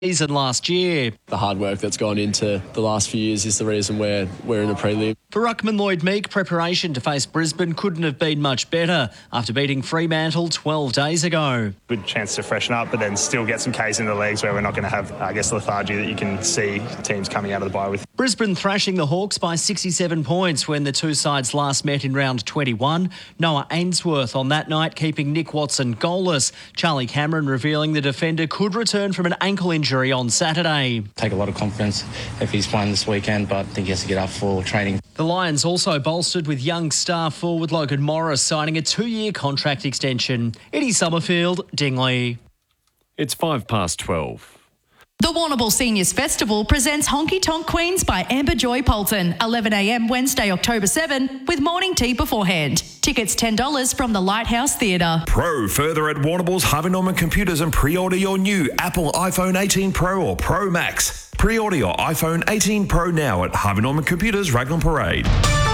season last year. The hard work that's gone into the last few years is the reason we're in the prelim. For Ruckman Lloyd Meek, preparation to face Brisbane couldn't have been much better after beating Fremantle 12 days ago. Good chance to freshen up, but then still get some Ks in the legs where we're not going to have, lethargy that you can see teams coming out of the bye with. Brisbane thrashing the Hawks by 67 points when the two sides last met in round 21. Noah Ainsworth on that night keeping Nick Watson goalless. Charlie Cameron revealing the defender could return from an ankle injury on Saturday. Take a lot of confidence if he's playing this weekend, but I think he has to get up for training. The Lions also bolstered with young star forward Logan Morris signing a 2-year contract extension. Eddie Summerfield, Dingley. It's 12:05. The Warrnambool Seniors Festival presents Honky Tonk Queens by Amber Joy Polton, 11 a.m. Wednesday, October 7, with morning tea beforehand. Tickets $10 from the Lighthouse Theatre. Pro further at Warrnambool's Harvey Norman Computers and pre-order your new Apple iPhone 18 Pro or Pro Max. Pre-order your iPhone 18 Pro now at Harvey Norman Computers, Raglan Parade.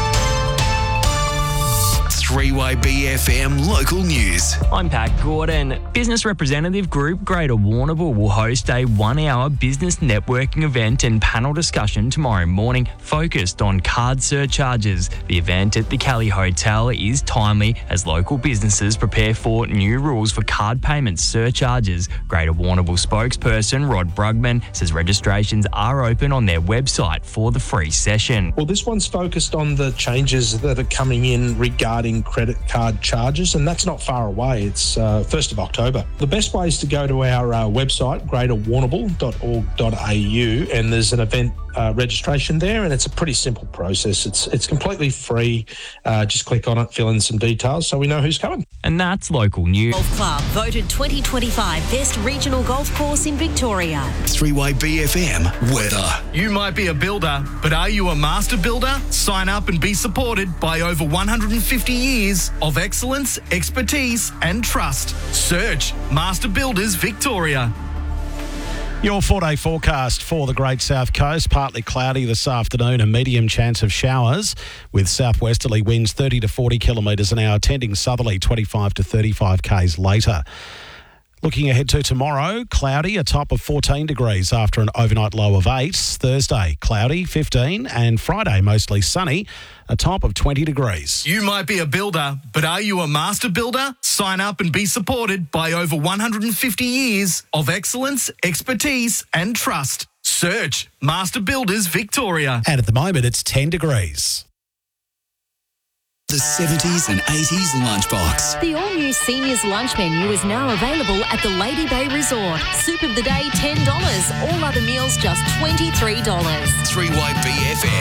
3YBFM Local News. I'm Pat Gordon. Business Representative Group Greater Warrnambool will host a 1-hour business networking event and panel discussion tomorrow morning focused on card surcharges. The event at the Cali Hotel is timely as local businesses prepare for new rules for card payment surcharges. Greater Warrnambool spokesperson Rod Brugman says registrations are open on their website for the free session. Well, this one's focused on the changes that are coming in regarding credit card charges, and that's not far away. It's 1st of October. The best way is to go to our website, greaterwarrnambool.org.au, and there's an event registration there, and it's a pretty simple process. It's completely free. Just click on it, fill in some details so we know who's coming. And that's local news. Golf Club voted 2025 Best Regional Golf Course in Victoria. 3YBFM weather. You might be a builder, but are you a master builder? Sign up and be supported by over 150 years of excellence, expertise and trust. Search Master Builders Victoria. Your 4-day forecast for the Great South Coast. Partly cloudy this afternoon, a medium chance of showers with southwesterly winds 30 to 40 kilometres an hour, tending southerly 25 to 35 k's later. Looking ahead to tomorrow, cloudy, a top of 14 degrees after an overnight low of 8. Thursday, cloudy, 15. And Friday, mostly sunny, a top of 20 degrees. You might be a builder, but are you a master builder? Sign up and be supported by over 150 years of excellence, expertise and trust. Search Master Builders Victoria. And at the moment, it's 10 degrees. The 70s and 80s lunchbox. The all-new seniors lunch menu is now available at the Lady Bay Resort. Soup of the day $10. All other meals just $23. 3YBFM.